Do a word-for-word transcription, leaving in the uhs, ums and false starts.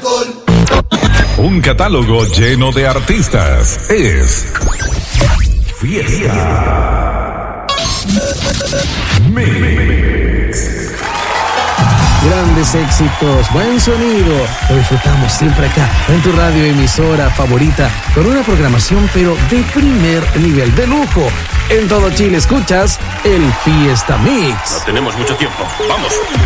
Caracol. Un catálogo lleno de artistas. Es Fiesta Mix. Grandes éxitos, buen sonido. Lo disfrutamos siempre acá, en tu radio emisora favorita, con una programación pero de primer nivel, de lujo. En todo Chile escuchas el Fiesta Mix. No tenemos mucho tiempo. ¡Vamos!